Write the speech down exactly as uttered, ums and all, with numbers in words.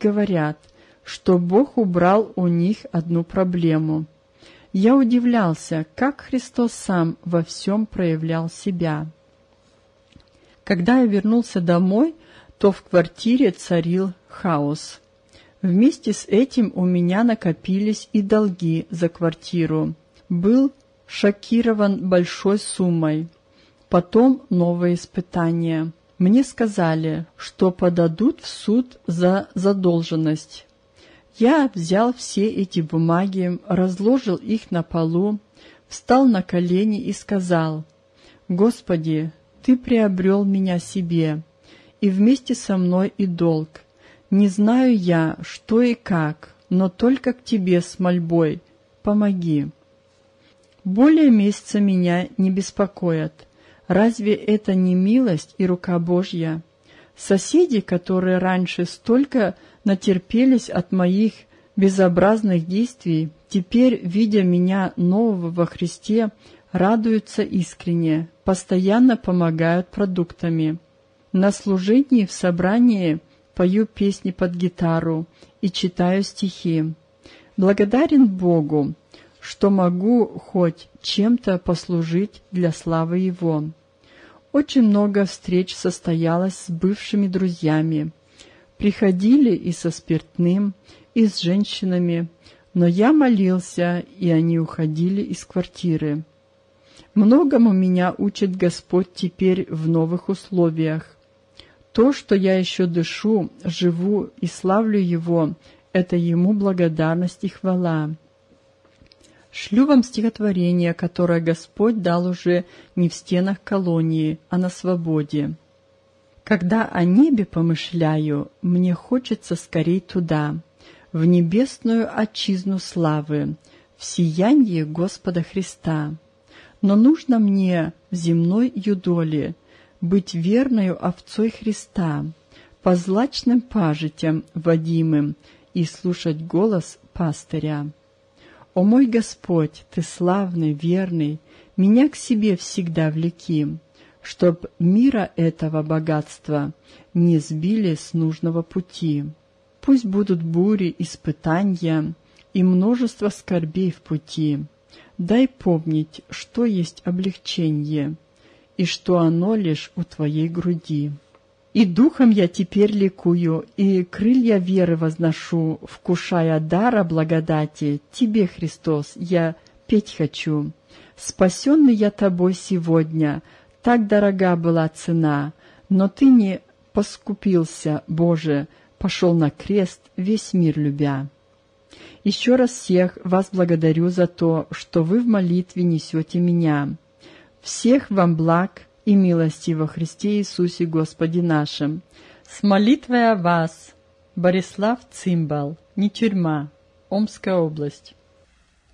говорят, что Бог убрал у них одну проблему. Я удивлялся, как Христос сам во всем проявлял себя. Когда я вернулся домой, то в квартире царил хаос. Вместе с этим у меня накопились и долги за квартиру. Был шокирован большой суммой. Потом новые испытания. Мне сказали, что подадут в суд за задолженность. Я взял все эти бумаги, разложил их на полу, встал на колени и сказал: «Господи, Ты приобрел меня себе, и вместе со мной и долг. Не знаю я, что и как, но только к Тебе с мольбой. Помоги». Более месяца меня не беспокоят. Разве это не милость и рука Божья? Соседи, которые раньше столько натерпелись от моих безобразных действий, теперь, видя меня нового во Христе, радуются искренне, постоянно помогают продуктами. На служении в собрании пою песни под гитару и читаю стихи. Благодарен Богу, что могу хоть чем-то послужить для славы Его. Очень много встреч состоялось с бывшими друзьями. Приходили и со спиртным, и с женщинами, но я молился, и они уходили из квартиры. Многому меня учит Господь теперь в новых условиях. То, что я еще дышу, живу и славлю Его, это Ему благодарность и хвала. Шлю вам стихотворение, которое Господь дал уже не в стенах колонии, а на свободе. Когда о небе помышляю, мне хочется скорей туда, в небесную отчизну славы, в сиянье Господа Христа. Но нужно мне в земной юдоле быть верною овцой Христа, по злачным пажитям водимым и слушать голос пастыря. О мой Господь, Ты славный, верный, меня к себе всегда влеки, чтоб мира этого богатства не сбили с нужного пути. Пусть будут бури, испытания и множество скорбей в пути. Дай помнить, что есть облегчение, и что оно лишь у Твоей груди. И духом я теперь ликую, и крылья веры возношу, вкушая дара благодати. Тебе, Христос, я петь хочу. Спасенный я Тобой сегодня, так дорога была цена, но Ты не поскупился, Боже, пошел на крест, весь мир любя. Еще раз всех вас благодарю за то, что вы в молитве несете меня. Всех вам благ и милости во Христе Иисусе Господе нашим. С молитвой о вас, Борислав Цимбал, Нетюрьма, Омская область.